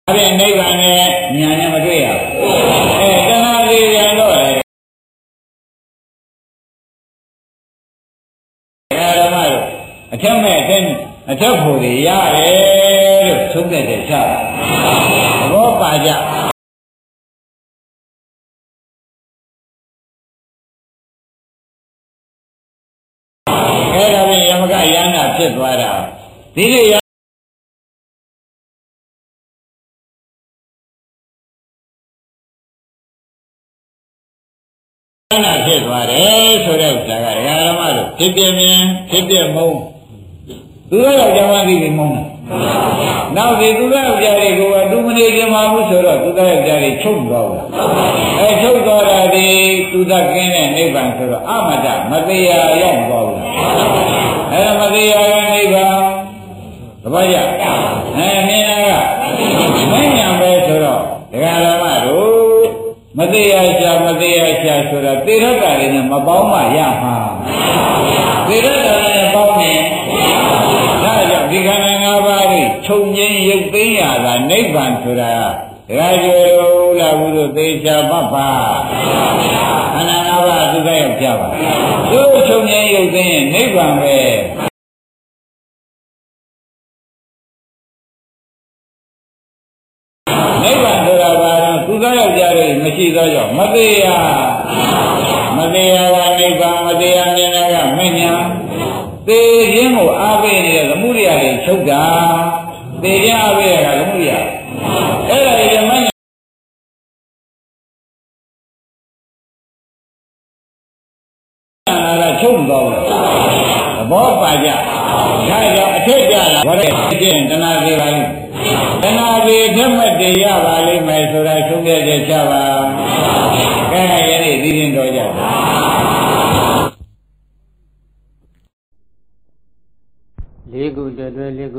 အဲ့နိဗ္ဗာန်နဲ့ညာနဲ့မတွေ့ရဘူးတဏှာစီပြန်တော့လေဓမ္မတို့အထက်မဲ့အထက်ဖို့တွေရတယ်လို့သုံးတဲ့ချတာသဘောပါကြအဲ့ဒါပြင်ယမကယန္တာဖြစ်သွားတာဒီလိုဖြစ်သွားတယ်ဆိုတဲ့ဥစ္စာကဓမ္မတို့ဖြစ်ပြမြင်ဖြစ်ပြမုံသူတို့ယောက်ျားမသိပြီးမုံတာနောက်ဒီသူတို့ယောက်ျားတွေကသူမနေကြမှာဘူးဆိုတော့သူတို့ယောက်ျားတွေချုပ်သွားဘူးချုပ်သွားတာဒီသူသကင်းတဲ့နိဗ္ဗာန်ဆိုတော့အမတ္တမတရားရောက်သွားဘူးမတရားရဲ့နိဗ္ဗာန်သဘောကျမြင်တာကမဉ္ဇဉ်ပဲဆိုတော့ဓမ္မတို့မတရားရှာဆိုတာသေရတ္တာတွေနဲ့မပေါင်းမှရမှာသေရတ္တာတွေနဲ့ပေါင်းရင်ဒါကြောင့်ဒီခန္ဓာ၅ပါးကိုချုပ်ငြိမ်းရုပ်သိမ်းရတာနိဗ္ဗာန်ဆိုတာဒါကြွယ်လို့လာဘူးလို့သေချာမှတ်ပါခန္ဓာ၅ပါးသူကရောက်ကြပါသူချုပ်ငြိမ်းရုပ်သိမ်းရင်နိဗ္ဗာန်ပဲနိဗ္ဗာန်ဆိုတာဘာလို့သူသားယောက်ျားတွေမရှိသောကြောင့်မတရားကနိဗ္ဗာန်မတရားမြင်တာကမဉ္ဇဉ်သေခြင်းကိုအားပေးနေတဲ့သမှုရိယတွေချုပ်တာသေခြင်းအားပေးရတာသမှုရိယအဲ့ဒါဒီမဉ္ဇဉ်လာချုပ်သွားဘူးသဘောပါကြဒါကြောင့်အထက်ကြတာဘာလဲကျင့်တဏှာသေးပါလိမ့်တဏှာသေးဓမ္မတရားပါလိမ့်မယ်ဆိုတာသုံးတဲ့ချပါကဲယနေ့ဒီရင်တော်ကြလေးခုတွဲ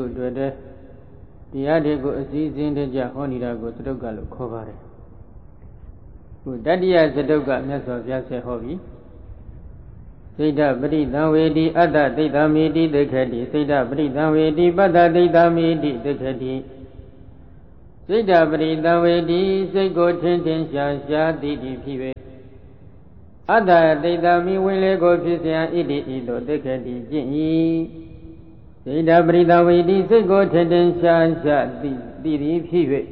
တရားတွေကိုအစည်းအဝေးတကြဟောနေတာကိုသတုတ်ကလို့ခေါ်ပါတယ်ခုတတိယသတုတ်ကမြတ်စွာဘုရားဆက်ဟောပြီစိတ်ဓပရိသံဝေတိအတ္တဒိဋ္ဌမိတိဒိဋ္ဌတိစိတ်ဓပရိသံဝေတိပတ္တဒိဋ္ဌမိတိဒိဋ္ဌတိစိတ်ဓပရိသံဝေတိစိတ်ကိုထင်ထင်ရှားရှားသိတိဖြစ်၍အတ္တဒိဋ္ဌမိဝင်လေကိုဖြစ်เสียဣတိဤသို့ဒိဋ္ဌတိကျင့်၏စိတ်ဓပရိသံဝေတိစိတ်ကိုထင်ထင်ရှားရှားသိတိဖြစ်၍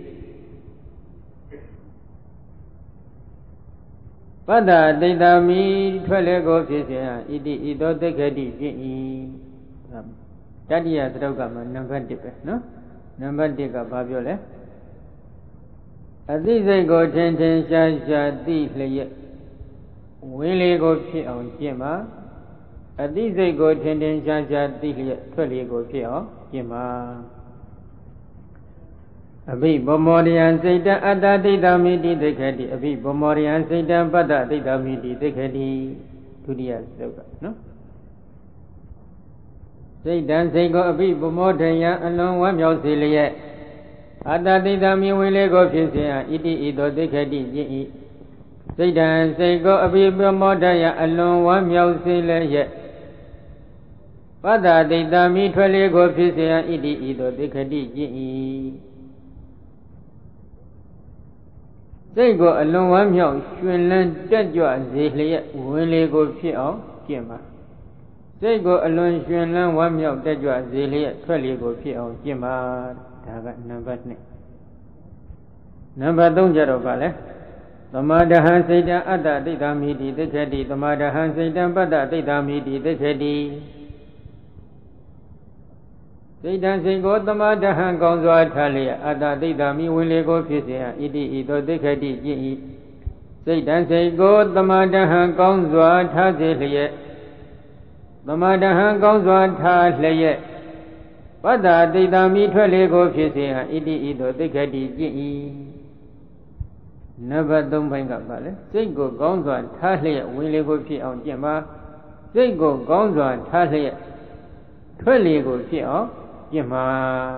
ပတ္တဒိဋ္ဌမိထွက်လေကိုဖြစ်เสียဣတိဤသို့ဒိဋ္ဌတိကျင့်၏တတိယသတုတ်ကမှာနံပါတ်1ပဲနော်နံပါတ်1ကဘာပြောလဲအသိစိတ်ကိုထင်ထင်ရှားရှားသိလျက်ဝင်လေကိုဖြစ်အောင်ကျင့်ပါအသိစိတ်ကိုထင်ထင်ရှားရှားသိလျက်ထွက်လေကိုဖြစ်အောင်ကျင့်ပါအဘိဗမောရိယံစိတ်တံအတ္တဒိဋ္ဌမိတိဒိဋ္ဌတိအဘိဗမောရိယံစိတ်တံပတ္တဒိဋ္ဌမိတိဒိဋ္ဌတိဒုတိယသုတ်ကနော်စိတ်တံစိတ်ကိုအဘိဗမောထယံအလွန်ဝမ်းမြောက်စေလျက်အတ္တဒိဋ္ဌမိဝင်လေကိုဖြစ်စေဣတိဤသို့ဒိဋ္ဌတိကျင့်၏စိတ်တံစိတ်ကိုအဘိဗမောထယံအလွန်ဝမ်းမြောက်စေလျက်ပတ္တဒိဋ္ဌမိထွက်လေကိုဖြစ်စေဣတိဤသို့ဒိဋ္ဌတိကျင့်၏စိတ်ကိုအလွန်ဝမ်းမြောက်ရှင်လန်းတက်ကြွစေလျက်ဝင်လေကိုဖြစ်အောင်ကျင့်ပါစိတ်ကိုအလွန်ရှင်လန်းဝမ်းမြောက်တက်ကြွစေလျက်ထွက်လေကိုဖြစ်အောင်ကျင့်ပါဒါကနံပါတ်2နံပါတ်3ကြတော့ဗာလဲသမာဒဟံစိတ်တံအတ္တဒိဋ္ဌမိတိဒိဋ္ဌတိသမာဒဟံစိတ်တံပတ္တဒိဋ္ဌမိတိဒိဋ္ဌတိစိတ်တံစိတ်ကိုသမာဒဟံကောင်းစွာထားလျက်အတ္တဒိဋ္ဌမိဝင်လေကိုဖြစ်စေဣတိဤသို့ဒိဋ္ဌတိကျင့်၏စိတ်တံစိတ်ကိုသမာဒဟံကောင်းစွာထားစေလျက်သမာဒဟံကောင်းစွာထားလျက်ပတ္တဒိဋ္ဌမိထွက်လေကိုဖြစ်စေဣတိဤသို့ဒိဋ္ဌတိကျင့်၏နံပါတ်3ပိုင်းကပါလေစိတ်ကိုကောင်းစွာထားလျက်ဝင်လေကိုဖြစ်အောင်ကျင့်ပါစိတ်ကိုကောင်းစွာထားလျက်ထွက်လေကိုဖြစ်အောင်ကျင့်ပါ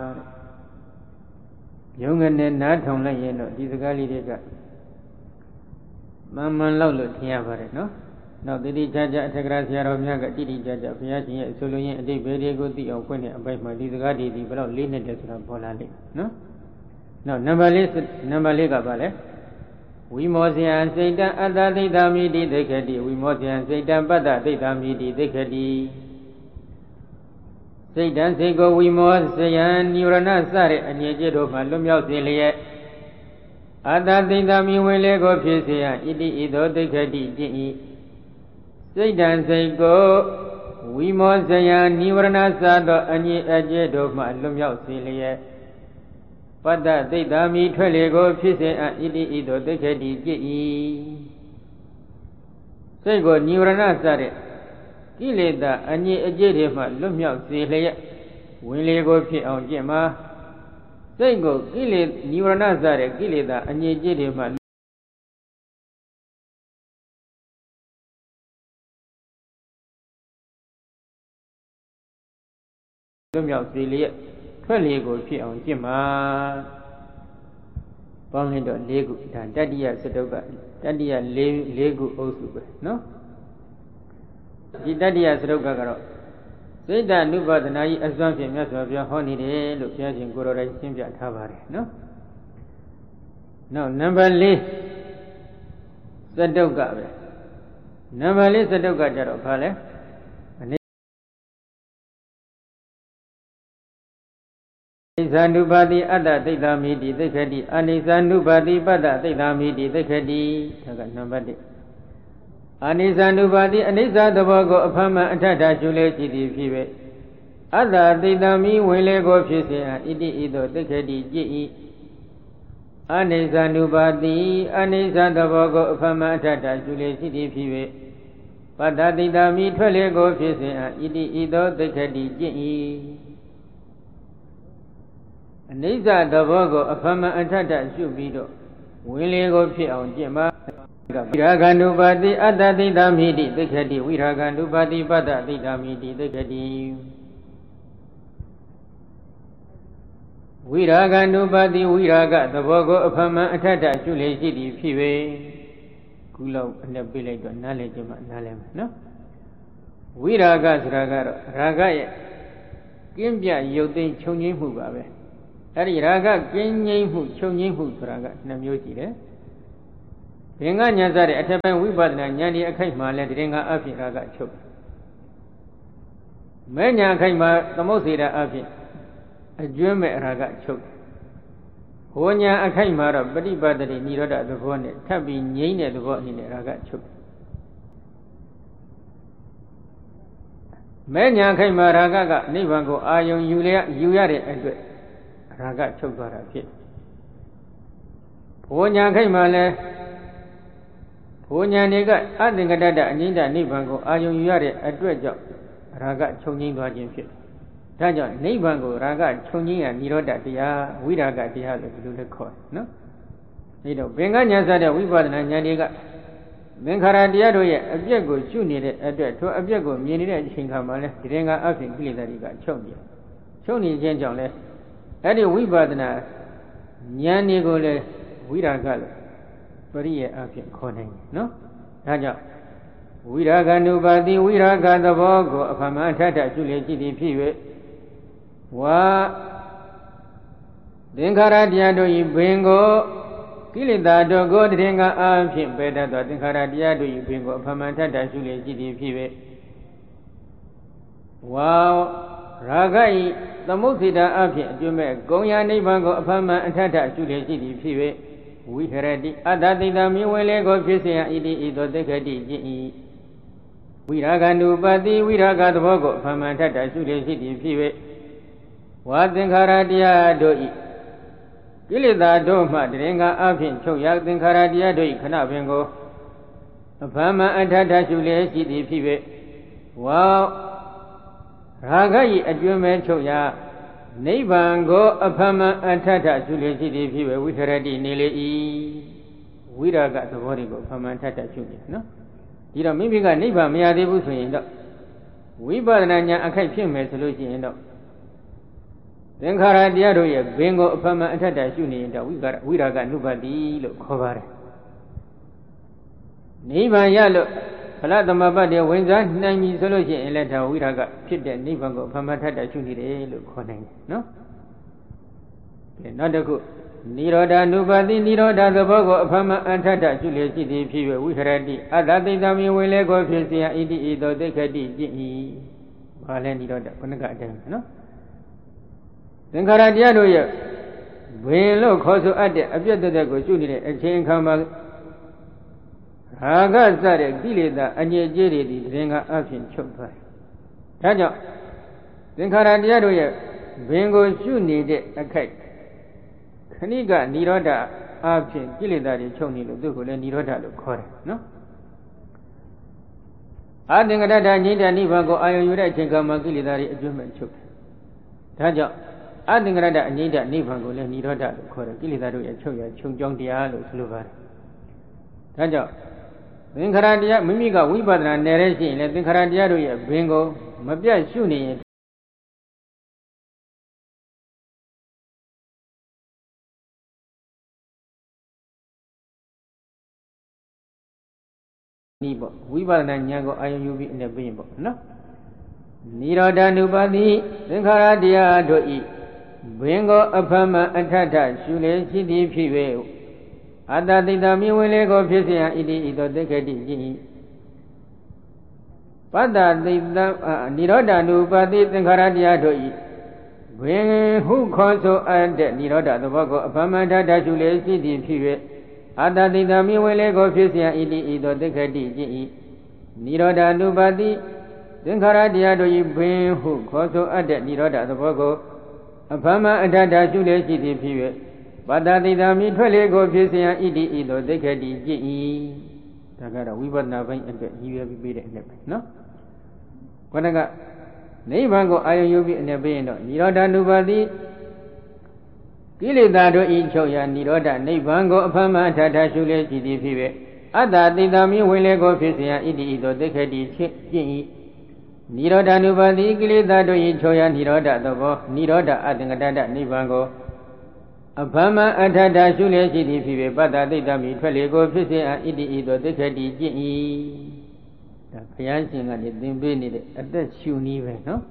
ရုံငနဲ့နားထောင်လိုက်ရင်တော့ဒီစကားလေးတွေကမှန်လောက်လို့ထင်ရပါတယ်နော်နောက်တိတိကျကျအထက်ကရာဆရာတော်များကတိတိကျကျဘုရားရှင်ရဲ့အဆိုလိုရင်းအတိတ်ဘယ်တွေကိုသိအောင်ဖွင့်တဲ့အပိုင်းမှာဒီစကားတွေဒီဘယ်တော့လေးနဲ့တည်းဆိုတာပေါ်လာလိမ့်မယ်နော်နောက်နံပါတ်4ကပါလေဝိမောဇယံစိတ်တံအတ္တသိတ္တမိတိသိက္ခတိဝိမောဇယံစိတ်တံပတ္တသိတ္တမိတိသိက္ခတိစိတ်တံစိတ်ကိုဝိမောဇယံနိဝရဏစတဲ့အငြိကျတို့မှလွတ်မြောက်စေလျက်အတ္တသိတ္တမိဝင်လေကိုဖြစ်စေရဣတိဣသောသိက္ခတိကျင့်၏စိတ်တံစိတ်ကိုဝိမောဇယံနိဝရဏစသောအငြိအကျတို့မှလွတ်မြောက်စေလျက်ပတ္တသိတ္တမိထွက်လေကိုဖြစ်စေအဣတိဣသောသိက္ခတိကျင့်၏စိတ်ကိုနိဝရဏစတဲ့ကိလေသာအငြိအကျတွေမှလွတ်မြောက်စေလျက်ဝင်လေကိုဖြစ်အောင်ကျင့်မှာစိတ်ကိုကိလေနိဝရဏစတဲ့ကိလေသာအငြိအကျတွေမှလွတ်မြောက်စေလျက်ထွက်လေကိုဖြစ်အောင်ကျင့်မှာပေါင်းလိုက်တော့၄ခုဒါတတိယစတုကတတိယ၄ခုအုပ်စုပဲနော်ဒီတတိယစတုကကတော့စိတ်တ ानु ပါဒနာကြီးအစွမ်းဖြင့်မြတ်စွာဘုရားဟောနေတယ်လို့ဘုရားရှင်ကိုယ်တော်တိုင်ရှင်းပြထားပါတယ်နော်နောက်နံပါတ်၄စတုကပဲနံပါတ်၄စတုကကြတော့ဘာလဲအနိစ္စ ानु ပါတိအတ္တသိတ္တမိတိသိက္ခတိအနိစ္စ ानु ပါတိပတ္တသိတ္တမိတိသိက္ခတိဒါကနံပါတ်1အနိစ္စ ानु ပါတိအနိစ္စသဘောကိုအဖမ်းမှအထထရှုလေရှိသည်ဖြစ်ပေအတ္တသိတ္တမိဝင်လေကိုဖြစ်စေဣတိဣသောသိက္ခတိကျင့်၏အနိစ္စ ानु ပါတိအနိစ္စသဘောကိုအဖမ်းမှအထထရှုလေရှိသည်ဖြစ်ပေပတ္တသိတ္တမိထွက်လေကိုဖြစ်စေဣတိဣသောသိက္ခတိကျင့်၏အနိစ္စသဘောကိုအဖမ်းမှအထထရှုပြီးတော့ဝင်လေကိုဖြစ်အောင်ကျင့်ပါဝိရာဂ ानु ပါတိအတ္တသိတ္တမိတိသိက္ခတိဝိရာဂ ानु ပါတိပတ္တသိတ္တမိတိသိက္ခတိဝိရာဂ ानु ပါတိဝိရာဂသဘောကိုအဖမ်းမှအထထရှုလေရှိသည်ဖြစ်ပေခုလောက်အနဲ့ပြလိုက်တော့နားလည်ကြမှာနားလည်မယ်နော်ဝိရာဂဆိုတာကတော့ရာဂရဲ့ကင်းပြရုပ်သိမ်းချုပ်ငြိမ်းမှုပါပဲအဲ့ဒီရာဂကင်းငြိမ်းမှုချုပ်ငြိမ်းမှုဆိုတာက2မျိုးရှိတယ်ဘင်္ဂညာစတဲ့အထက်ပိုင်းဝိပဿနာဉာဏ်ဒီအခိုက်မှာလဲတရင်ကအဖြစ်ရာဂချုပ်မဲ့ညာအခိုက်မှာသမုတ်စေတာအဖြစ်အကျွမ်းမဲ့ရာဂချုပ်ဟောညာအခိုက်မှာတော့ပฏิပတ်တိနိရောဓသဘောနဲ့ထပ်ပြီးငြိမ်းတဲ့သဘောအနေနဲ့ရာဂချုပ်မဲ့ညာအခိုက်မှာရာဂကနိဗ္ဗာန်ကိုအာယုံယူရတဲ့အတွက်ရာဂချုပ်သွားတာဖြစ်ဘောညာခိုက်မှာလဲဘောညာတွေကအသင်္ကတ္တအငြိမ့်တနိဗ္ဗာန်ကိုအာယုံယူရတဲ့အတွက်ကြောင့်ရာဂချုပ်ငြိမ်းသွားခြင်းဖြစ်ဒါကြောင့်နိဗ္ဗာန်ကိုရာဂချုပ်ငြိမ်းရနိရောဓတရားဝိရာဂတရားလို့ဒီလိုလဲခေါ်တယ်နော်အဲဒါဘင်္ဂညာစတဲ့ဝိပဿနာဉာဏ်တွေကသင်္ခါရတရားတို့ရဲ့အပြည့်ကိုရှုနေတဲ့အတွက်ထိုအပြည့်ကိုမြင်နေတဲ့အချိန်ခါမှာလဲဒီရင်ကအဖြစ်ကိလေသာတွေကချုပ်နေခြင်းကြောင့်လဲအဲ့ဒီဝိပဿနာဉာဏ်တွေကိုလဲဝိရာဂလို့ပရိယေအဖြစ်ခေါ်နိုင်တယ်နော်ဒါကြောင့်ဝိရာဂ ानु ပါတိဝိရာဂသဘောကိုအဖမ်းမှအထထရှုလေရှိသည်ဖြစ်၍ဝါသင်္ခါရတရားတို့၏ဘင်ကိုကိလေသာတို့ကိုတရင်ကအဖြစ်ပယ်တတ်သောသင်္ခါရတရားတို့၏ဘင်ကိုအဖမ်းမှအထထရှုလေရှိသည်ဖြစ်၍ဝါရာဂ၏သမုဋ္ဌိတာအဖြစ်အကျွမ်းမဲ့ဂုံယာနိဗ္ဗာန်ကိုအဖမ်းမှအထထရှုလေရှိသည်ဖြစ်၍ဝိဟရတိအတ္တသိတ္တမိဝင်လေကိုဖြစ်စေရဣတိဣသောသိက္ခတိကျင့်၏ဝိရာဂ ानु ပါတိဝိရာဂသဘောကိုအဖမ်းမှထထရှုလေရှိသည်ဖြစ်၍ဝါသင်္ခါရတရားတို့၏ကိလေသာတို့မှတရင်ကအဖြစ်ချုပ်ရသင်္ခါရတရားတို့၏ခဏပင်ကိုအဖမ်းမှအထထရှုလေရှိသည်ဖြစ်၍ဝါရာဂ၏အကျွမ်းမဲ့ချုပ်ရနိဗ္ဗာန်ကိုအဖမ်းမှအထထရှုလေရှိသည်ဖြစ်ဝိဟရတိနေလေ၏ဝိရာဂသဘောတွေကိုအဖမ်းမှအထထရှုနေနော်ဒီတော့မိမိကနိဗ္ဗာန်မရသေးဘူးဆိုရင်တော့ဝိပဿနာဉာဏ်အခိုက်ဖြစ်မယ်ဆိုလို့ရှိရင်တော့သင်္ခါရတရားတို့ရဲ့ဘင်ကိုအဖမ်းမှအထထရှုနေရင်တော့ဝိရာဂ ानु ပါတိလို့ခေါ်ပါတယ်နိဗ္ဗာန်ရလို့ဖလားသမပတ်တွေဝင်စားနိုင်ပြီဆိုလို့ရှိရင်လည်းဒါဝိရာဂဖြစ်တဲ့နိဗ္ဗာန်ကိုအဖမ်းမှထထရှုနေတယ်လို့ခေါ်နိုင်တယ်နော်။နောက်တစ်ခုနိရောဓ ानु ပါတိနိရောဓသဘောကိုအဖမအထထရှုလျက်ရှိသည်ဖြစ်၍ဝိဟရတိအတ္တသိတ္တမီဝင်လေကိုဖြစ်เสียဣတိဤသို့သိက္ခတိကျင့်၏ဘာလဲနိရောဓခုနကအတိုင်းနော်သင်္ခါရတရားတို့ရဲ့ဘင်လို့ခေါ်ဆိုအပ်တဲ့အပြည့်တသက်ကိုရှုနေတဲ့အချိန်အခါမှာရာဂစတဲ့ကိလေသာအငြိအကျေးတွေဒီသင်္ခါအဖြစ်ချုပ်သွားတယ်ဒါကြောင့်သင်္ခါရတရားတို့ရဲ့ဘင်ကိုရှုနေတဲ့အခိုက်ခဏိကနိရောဓအဖြစ်ကိလေသာတွေချုပ်နေလို့သူ့ကိုလည်းနိရောဓလို့ခေါ်တယ်နော်အာသင်္ကတ္တငြိမ့်တဲ့နိဗ္ဗာန်ကိုအာရုံယူတဲ့အချိန်ခါမှာကိလေသာတွေအကျွမ်းမဲ့ချုပ်တယ်ဒါကြောင့်အာသင်္ကတ္တအငြိမ့်တဲ့နိဗ္ဗာန်ကိုလည်းနိရောဓလို့ခေါ်တယ်ကိလေသာတို့ရဲ့ချုပ်ရချုပ်ကြောင်းတရားလို့ဆိုလိုပါတယ်ဒါကြောင့်သင်္ခါရတရားမိမိကဝိပဿနာနယ်ရရှိရင်လည်းသင်္ခါရတရားတို့ရဲ့ဘင်ကိုမပြတ်ရှုနေရင်ဒီပေါ့ဝိပဿနာဉာဏ်ကိုအာရုံယူပြီးအနေပြီးပေါ့နော်နိရောဓ ानु ပါတိသင်္ခါရတရားတို့ဤဘင်ကိုအဖမအထထရှုလေရှိသည်ဖြစ်၍အတ္တသိတ္တမြင်ဝင်လေကိုဖြစ်เสียဣတိဤသို့သိက္ခတိကျင့်၏ပတ္တသိတ္တနိရောဓ ानु ပါတိသင်္ခါရတရားတို့ဤဘင်ဟုခေါ်ဆိုအပ်တဲ့နိရောဓသဘောကိုအဖမအထထရှုလေရှိသည်ဖြစ်၍အတ္တသိတ္တမြင်ဝင်လေကိုဖြစ်เสียဣတိဤသို့သိက္ခတိကျင့်၏နိရောဓ ानु ပါတိသင်္ခါရတရားတို့ဤဘင်ဟုခေါ်ဆိုအပ်တဲ့နိရောဓသဘောကိုအဖမအထထရှုလေရှိသည်ဖြစ်၍ပတ္တသိတ္တမိထွက်လေကိုဖြစ်เสียဣတိဤသို့သိက္ခတိကျင့်၏ဒါကတော့ဝိပဿနာပိုင်းအတွက်ရည်ရွယ်ပြီးပေးတဲ့အနှစ်ပဲနော်ခொနကနိဗ္ဗာန်ကိုအာရုံယူပြီးအနေပေးရင်တော့နိရောဓ ानु ပါတိကိလေသာတို့ဤချုပ်ရာနိရောဓနိဗ္ဗာန်ကိုအဖမအထထရှုလေရှိသည်ဖြစ်၍အတ္တသိတ္တမိဝင်လေကိုဖြစ်เสียဣတိဤသို့သိက္ခတိကျင့်၏နိရောဓ ानु ပါတိကိလေသာတို့ဤချုပ်ရာနိရောဓသဘောနိရောဓအသင်္ကတ္တနိဗ္ဗာန်ကိုအဖမအထထရှုလေရှိသည်ဖြစ်၍ပတ္တသိတ္တမိထွက်လေကိုဖြစ်เสียဣတိဤသို့သိက္ခတိကျင့်၏ဒါဘုရားရှင်ကနေသင်ပေးနေတဲ့အသက်ရှုနည်းပဲနော်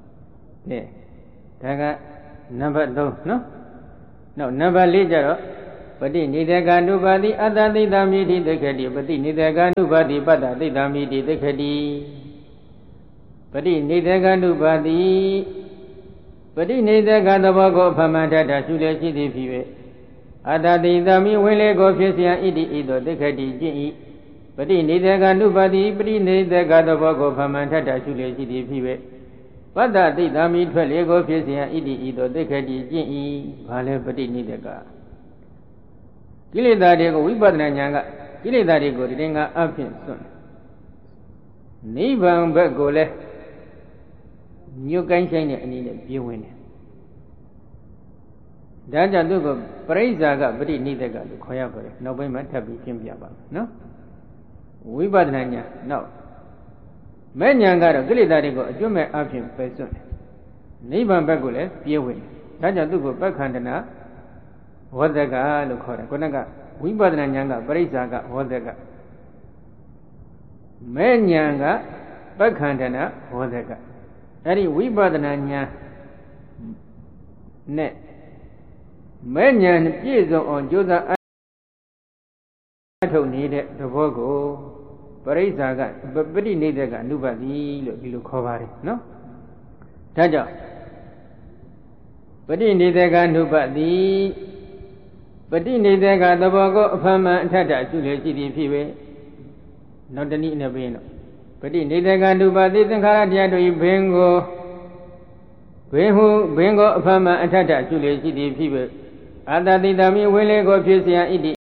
ဒါကနံပါတ်3နော်နောက်နံပါတ်4ကျတော့ပฏิနိဒေကာနုပါတိအတ္တသိတ္တမိတိသိက္ခတိပฏิနိဒေကာနုပါတိပတ္တသိတ္တမိတိသိက္ခတိပฏิနိဒေကာနုပါတိပฏิနိဒေကာသဘောကိုအဖမထထရှုလေရှိသည်ဖြစ်၍အတ္တသိတ္တမိဝင်လေကိုဖြစ်เสียဣတိဤသို့သိက္ခတိကျင့်၏ပฏิနိဒေကာနုပါတိပฏิနိဒေကာသဘောကိုအဖမထထရှုလေရှိသည်ဖြစ်၍ပတ္တသိတ္တမိထွက်လေကိုဖြစ်เสียဣတိဤသို့သိက္ခတိကျင့်၏ဘာလဲပฏิနိဒေကာကိလေသာတွေကိုဝိပဿနာဉာဏ်ကကိလေသာတွေကိုဒီငါအဖြစ်စွန့်နိဗ္ဗာန်ဘက်ကိုလည်းညှို့ကိုင်းဆိုင်တဲ့အနေနဲ့ပြေးဝင်တယ်ဒါကြောင့်သူကပရိစ္ဆာကပฏิနိဒေကာလို့ခေါ်ရပါတယ်နောက်ပိုင်းမှာထပ်ပြီးရှင်းပြပါမယ်နော်ဝိပဿနာဉာဏ်နောက်မဲ့ဉာဏ်ကတော့ကိလေသာတွေကိုအကျွတ်မဲ့အဖြစ်ပယ်စွန့်တယ်နိဗ္ဗာန်ဘက်ကိုလည်းပြေးဝင်တယ်ဒါကြောင့်သူကပက္ခန္တနာဝဒကလို့ခေါ်တယ်ခုနကဝိပဿနာဉာဏ်ကပရိစ္ဆာကဝဒကမဲ့ဉာဏ်ကပက္ခန္တနာဝဒကအဲ့ဒီဝိပဿနာဉာဏ်နဲ့မဲ့ဉာဏ်ပြည့်စုံအောင်ကြိုးစားအထုတ်နေတဲ့သဘောကိုပရိစ္ဆာကပฏิနိဒေကအနုပါတိလို့ဒီလိုခေါ်ပါတယ်နော်ဒါကြောင့်ပฏิနိဒေကအနုပါတိပฏิနိဒေကသဘောကိုအဖမအထထရှုလေရှိသည်ဖြစ်၍နောက်တနည်းနဲ့ပြရင်တော့ပฏิနိဒေကအနုပါတိသင်္ခါရတရားတို့ဤဘင်ကိုအဖမအထထရှုလေရှိသည်ဖြစ်၍အတ္တသိတ္တမိဝင်လေကိုဖြစ်เสียဣတိ